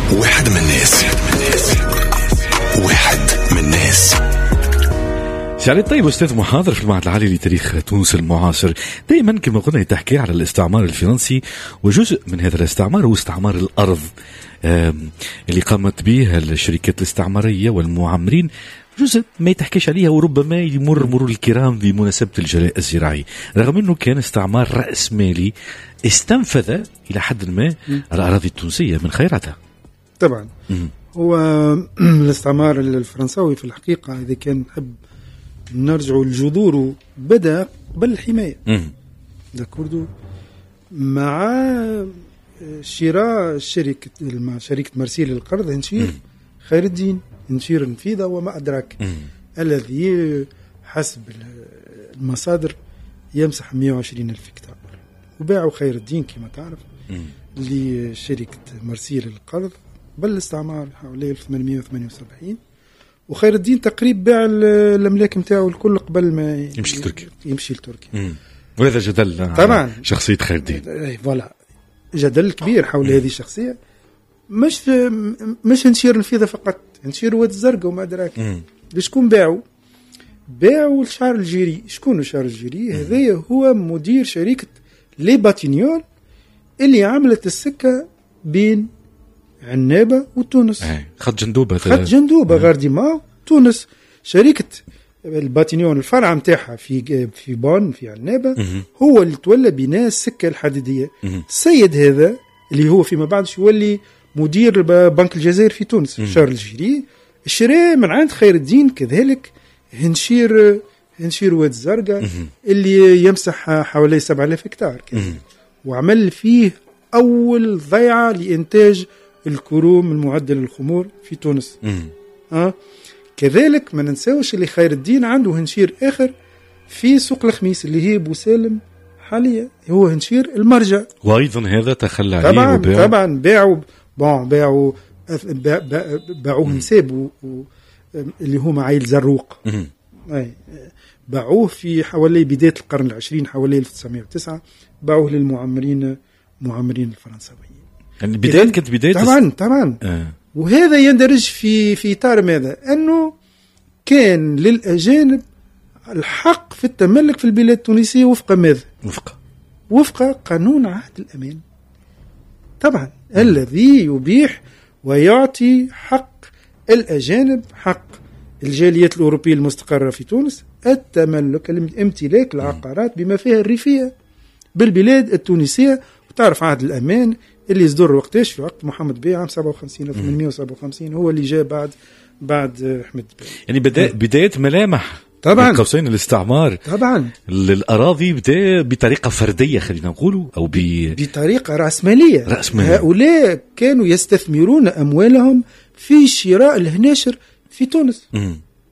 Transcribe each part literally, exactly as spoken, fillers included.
واحد من الناس واحد من الناس سعيد طيب أستاذ محاضر في المعهد العالي لتاريخ تونس المعاصر. دائما كما قلنا تحكي على الاستعمار الفرنسي، وجزء من هذا الاستعمار هو استعمار الأرض اللي قامت به الشركات الاستعمارية والمعمرين، جزء ما يتحكيش عليها وربما يمر مرور الكرام بمناسبة الجلاء الزراعي، رغم أنه كان استعمار رأسمالي استنفذ إلى حد ما الأراضي التونسية من خيراتها. طبعا م- هو الاستعمار الفرنساوي في الحقيقة إذا كان نحب نرجع لجذوره بدأ قبل الحماية داكوردو مع شراء شركة مع شركة مرسيل للقرض هنشير خير الدين هنشير النفيذة وما أدراك الذي حسب المصادر يمسح مئة وعشرين ألف هكتار، وباعوا خير الدين كما تعرف لشركة مرسيل للقرض قبل الاستعمار حوالي ألف وثمانمئة وثمانية وسبعين، وخير الدين تقريبا باع الأملاك متاعه الكل قبل ما يمشي لتركيا يمشي لتركيا. وهذا جدل طبعا شخصية خير الدين، فوالا جدل كبير حول هذه الشخصية. مش مش نشير النفيذة فقط، نشير واد الزرقاء وما أدراك. لشكون باعوا؟ باعوا الشعر الجيري. شكون الشعر الجيري؟ هذا هو مدير شركة لي باتينيول اللي عملت السكة بين عنابة وتونس. خط جندوبة خط جندوبة غارديما تونس. شركة الباتينيون الفرع متاعها في في بون في عنابة هو اللي تولى بناء السكة الحديدية. السيد هذا اللي هو فيما بعد يولي مدير بنك الجزائر في تونس شارل الجيري اشترى من عند خير الدين كذلك هنشير هنشير واد الزرقاء اللي يمسح حوالي سبعة آلاف هكتار وعمل فيه أول ضيعة لإنتاج الكروم المعدل الخمور في تونس. أه؟ كذلك ما ننساوش اللي خير الدين عنده هنشير آخر في سوق الخميس اللي هي بوسالم حاليا، هو هنشير المرجع، وأيضا هذا تخلى عليه طبعا وبيع. طبعا باعوا بون باعوا باعوه نساب اللي هما عائل زروق أي باعوه في حوالي بداية القرن العشرين حوالي ألف وتسعمئة وتسعة، باعوه للمعمرين معمرين الفرنساويين. يعني بداية كانت بداية طبعا طبعا آه. وهذا يندرج في في إطار ماذا؟ أنه كان للأجانب الحق في التملك في البلاد التونسية وفق ماذا؟ وفق وفق قانون عهد الأمان طبعا م. الذي يبيح ويعطي حق الأجانب حق الجاليات الأوروبية المستقرة في تونس التملك الامتلاك العقارات بما فيها الريفية بالبلاد التونسية. وتعرف عهد الأمان اللي يصدر وقتاش في وقت محمد بيه عام سبعة وخمسين ألف وثمانمئة وسبعة وخمسين هو اللي جاء بعد بعد أحمد بيه. يعني بداية بداية ملامح طبعا قوسين الاستعمار طبعا للأراضي بدأ بطريقة فردية خلينا نقوله أو ب... بطريقة رأسمالية. رأسمالية. هؤلاء كانوا يستثمرون أموالهم في شراء الهناشر في تونس م.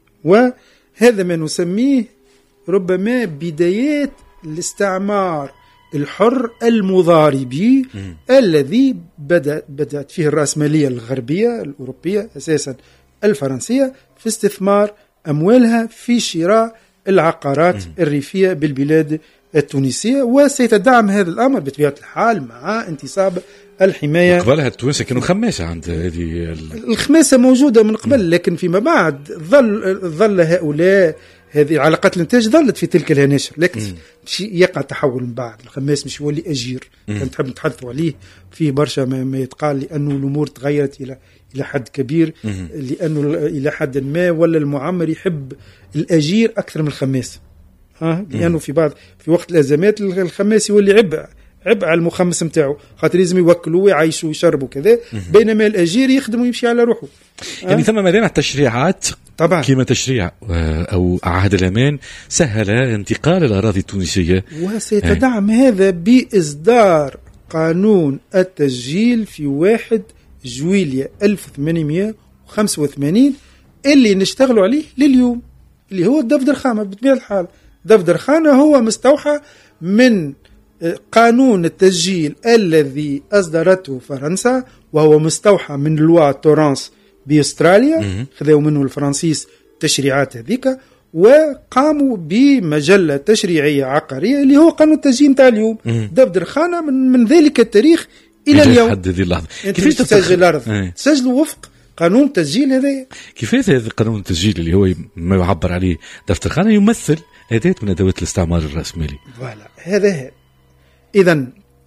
وهذا ما نسميه ربما بدايات الاستعمار الحر المضاربي م. الذي بدأ بدأت فيه الرأسمالية الغربية الأوروبية أساسا الفرنسية في استثمار أموالها في شراء العقارات م. الريفية بالبلاد التونسية، وسيتدعم هذا الأمر بطبيعة الحال مع انتصاب الحماية. قبلها التونسية كانوا خماسة عند هذه الخماسة موجودة من قبل م. لكن فيما بعد ظل ظل هؤلاء هذه علاقات الانتاج ظلت في تلك الهناشر، لكن مش يقع تحول من بعد. الخماس مش يولي أجير كان تحب نتحدثوا عليه فيه برشا ما, ما يتقال لأنه الأمور تغيرت إلى إلى حد كبير م. لأنه إلى حد ما ولا المعمر يحب الأجير أكثر من الخماس ها لأنه في بعض في وقت الأزمات الخماس يولي عبء عبء على المخمس متاعه خاطر لازم يوكلوا ويعيشوا ويشربوا كذا، بينما الأجير يخدم ويمشي على روحه. يعني ثم ملامح تشريعات طبعا كما تشريع أو عهد الأمان سهل انتقال الأراضي التونسية، وسيتدعم هذا بإصدار قانون التسجيل في واحد جويلية ألف وثمانمئة وخمسة وثمانين اللي نشتغلوا عليه لليوم، اللي هو الدفتر خانة. بطبيعة الحال دفتر خانة هو مستوحى من قانون التسجيل الذي أصدرته فرنسا، وهو مستوحى من لوا تورانس بأستراليا، خذوا منه الفرنسيس تشريعات هذيك وقاموا بمجلة تشريعية عقارية اللي هو قانون التسجيل تاع اليوم. دفتر خانة من, من ذلك التاريخ الى اليوم حد هذه اللحظه. كيفاش تسجل الارض؟ اه. تسجل وفق قانون التسجيل هذا. كيفاش هذا قانون التسجيل اللي هو ما يعبر عليه دفتر خانه يمثل اداه من ادوات الاستعمار الراسمالي؟ فوالا هذا. اذا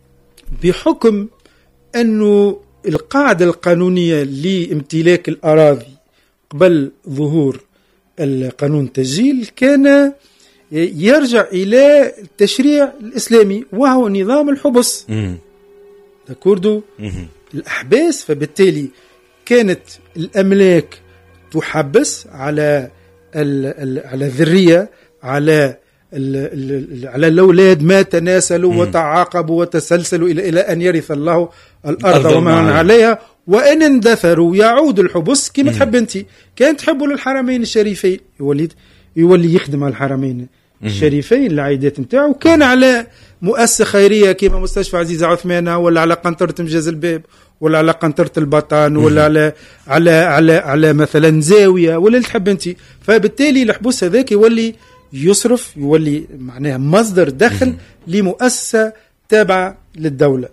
بحكم انه القاعده القانونيه لامتلاك الاراضي قبل ظهور القانون التسجيل كان يرجع إلى التشريع الإسلامي وهو نظام الحبس. داكوردو الأحباس. فبالتالي كانت الأملاك تحبس على على الذرية، على على الأولاد ما تناسلوا وتعاقبوا وتسلسلوا إلى إلى أن يرث الله الأرض ومن عليها، وإن اندثروا يعود الحبس كما تحب أنت. كان تحبوا للحرمين الشريفين يولي يولي يخدم على الحرمين الشريفين العائدات نتاعو. كان على مؤسسة خيرية كما مستشفى عزيزة عثمانة، ولا على قنطرة مجاز الباب، ولا على قنطرة البطان، ولا على على على على مثلا زاوية، ولا اللي تحب أنت. فبالتالي الحبوس هذاك يولي يصرف، يولي معناها مصدر دخل لمؤسسة تابعة للدولة.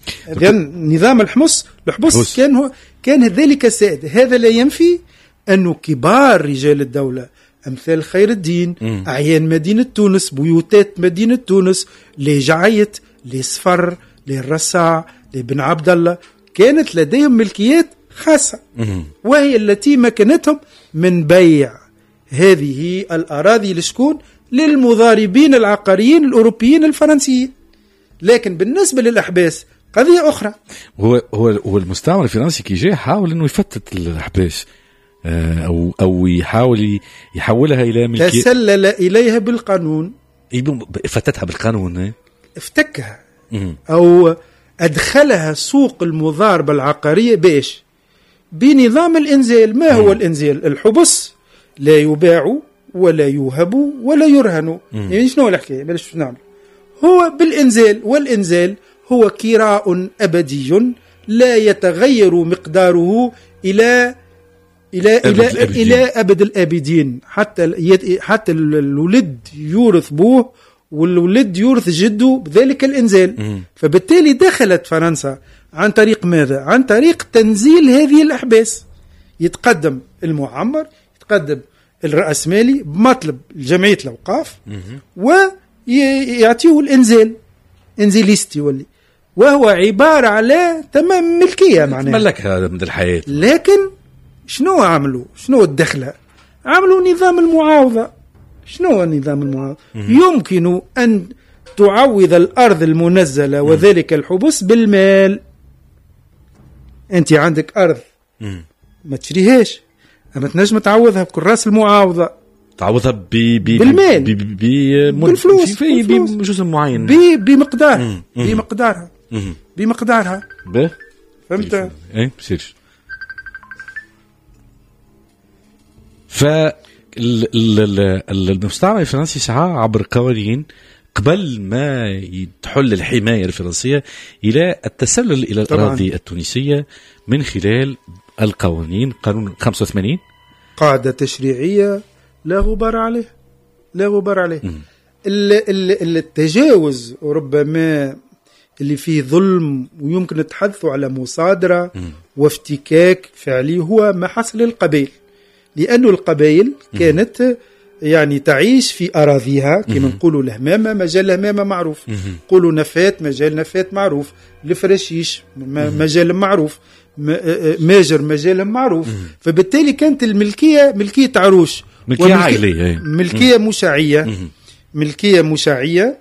إذن نظام الحمص الحبوس كان هو كان ذلك السائد. هذا لا ينفي أنه كبار رجال الدولة أمثال خير الدين، مم. أعيان مدينة تونس، بيوتات مدينة تونس، لجعيت، لصفر، للرساع، لبن عبد الله، كانت لديهم ملكيات خاصة، مم. وهي التي مكنتهم من بيع هذه الأراضي لشكون؟ للمضاربين العقاريين الأوروبيين الفرنسيين. لكن بالنسبة للأحباس قضية أخرى. هو هو هو المستعمر الفرنسي كي جاء حاول إنه يفتت الأحباس، أو أو يحاول يحولها إلى ملكية، تسلل إليها بالقانون، فتتها بالقانون، افتكها أو أدخلها سوق المضاربة العقارية. باش بنظام الإنزال. ما هو الإنزال؟ الحبس لا يباع ولا يوهب ولا يرهن. يعني شنو الحكاية؟ بلاش نعمل. هو بالإنزال، والإنزال هو كراء أبدي لا يتغير مقداره إلى إلى إلى إلى أبد الآبدين. حتى حتى الولد يورث بوه والولد يورث جده بذلك الإنزال. مم. فبالتالي دخلت فرنسا عن طريق ماذا؟ عن طريق تنزيل هذه الأحباس. يتقدم المعمر، يتقدم الرأسمالي بمطلب جمعية الأوقاف، ويعطيه الإنزال، إنزاليستي يولي، وهو عبارة على تمام ملكية معناها ملكها من الحياة. لكن شنو عملوا؟ شنو الدخلة؟ عملوا نظام المعاوضة. شنو هو نظام المعاوضة؟ يمكن أن تعوض الأرض المنزلة وذلك الحبس بالمال. أنت عندك أرض ما تشريهاش، أما تنجم تعوضها بكراس المعاوضة، تعوضها ب ب بالمال، ب ب بالفلوس، في بجزء معين، بمقدار بمقدارها بمقدارها به. فهمت؟ إيه بصيرش. فالمستعمر الفرنسي سعى عبر قوانين قبل ما تحل الحماية الفرنسية إلى التسلل إلى الأراضي التونسية من خلال القوانين. قانون خمسة وثمانين قاعدة تشريعية لا غبار عليه، لا غبار عليه. التجاوز ربما اللي فيه ظلم ويمكن التحدث على مصادرة م. وافتكاك فعلي هو ما حصل للقبائل، لأن القبائل كانت يعني تعيش في أراضيها كما نقولوا الهمامة مجال الهمامة معروف، نقولوا نفات مجال نفات معروف، الفرشيش مجال معروف، ماجر مجال معروف. فبالتالي كانت الملكية ملكية عروش، ملكية عائلية، ملكية مشاعية، ملكية مشاعية،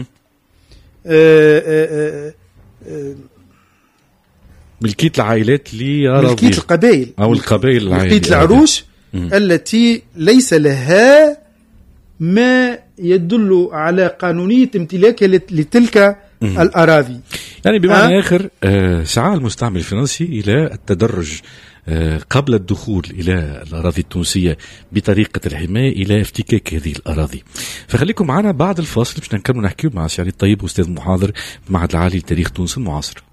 ملكية العائلات لأراضي، ملكية القبائل أو القبائل، ملكية العروش التي ليس لها ما يدل على قانونية امتلاكها لتلك الأراضي. يعني بمعنى أه؟ آخر آه سعى المستعمر الفرنسي إلى التدرج آه قبل الدخول إلى الأراضي التونسية بطريقة الحماية إلى افتكاك هذه الأراضي. فخليكم معنا بعد الفاصل باش نكمل نحكي مع سعيد الطيب أستاذ محاضر بالمعهد العالي لتاريخ تونس المعاصر.